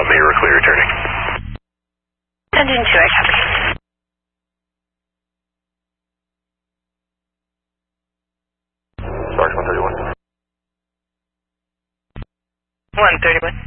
me or clear returning. Engine 2, I copy. Sparks 131. 131.